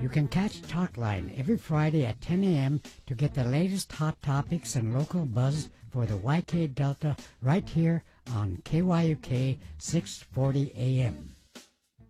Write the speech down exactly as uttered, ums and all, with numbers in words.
You can catch Talkline every Friday at ten a.m. to get the latest hot topics and local buzz for the Y K Delta right here on K Y U K six forty A M.